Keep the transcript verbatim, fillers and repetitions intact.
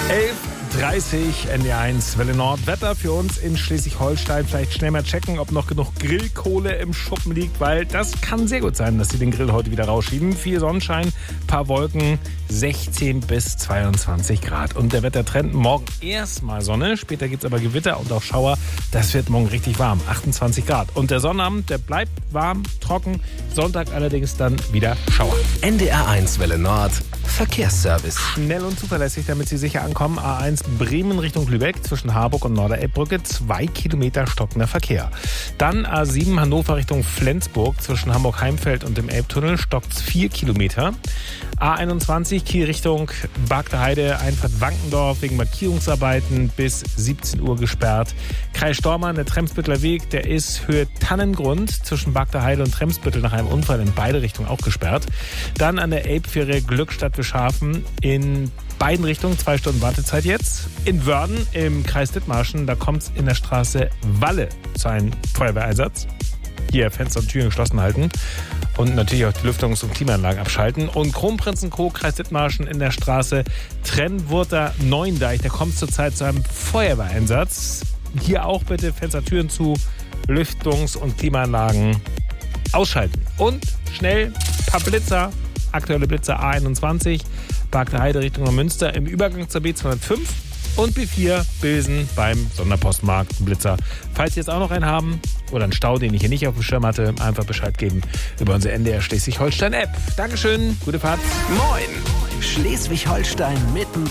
elf Uhr dreißig, N D R eins, Welle Nord. Wetter für uns in Schleswig-Holstein. Vielleicht schnell mal checken, ob noch genug Grillkohle im Schuppen liegt, weil das kann sehr gut sein, dass sie den Grill heute wieder rausschieben. Viel Sonnenschein, paar Wolken, sechzehn bis zweiundzwanzig Grad. Und der Wettertrend, morgen erstmal Sonne, später gibt es aber Gewitter und auch Schauer. Das wird morgen richtig warm, achtundzwanzig Grad. Und der Sonnabend, der bleibt warm, trocken. Sonntag allerdings dann wieder Schauer. N D R eins Welle Nord, Verkehrsservice. Schnell und zuverlässig, damit Sie sicher ankommen. A eins Bremen Richtung Lübeck zwischen Harburg und Norderelbbrücke. Zwei Kilometer stockender Verkehr. Dann A sieben Hannover Richtung Flensburg zwischen Hamburg-Heimfeld und dem Elbtunnel stockt vier Kilometer. A einundzwanzig Kiel Richtung Bagde Heide, Einfahrt Wankendorf wegen Markierungsarbeiten bis siebzehn Uhr gesperrt. Kreis Stormarn, der Tremsbütteler Weg, der ist Höhe Tannengrund zwischen Bagde Heide und Tremsbüttel nach einem Unfall in beide Richtungen auch gesperrt. Dann an der Elbfähre Glückstadt-Wischhafen in beiden Richtungen, zwei Stunden Wartezeit jetzt. In Wörden im Kreis Dithmarschen, da kommt es in der Straße Walle zu einem Feuerwehreinsatz. Hier Fenster und Türen geschlossen halten und natürlich auch die Lüftungs- und Klimaanlagen abschalten. Und Kronprinzenkoog, Kreis Dithmarschen in der Straße Trennwurter Neuendeich, da kommt es zurzeit zu einem Feuerwehreinsatz. Hier auch bitte Fenster, Türen zu, Lüftungs- und Klimaanlagen ausschalten. Und schnell ein paar Blitzer, aktuelle Blitzer A einundzwanzig, Bagde Heide Richtung Neumünster im Übergang zur B zweihundertfünf und B vier Bilsen beim Sonderpostmarkt Blitzer. Falls Sie jetzt auch noch einen haben oder einen Stau, den ich hier nicht auf dem Schirm hatte, einfach Bescheid geben über unsere N D R Schleswig-Holstein App. Dankeschön, gute Fahrt. Moin! Schleswig-Holstein mitten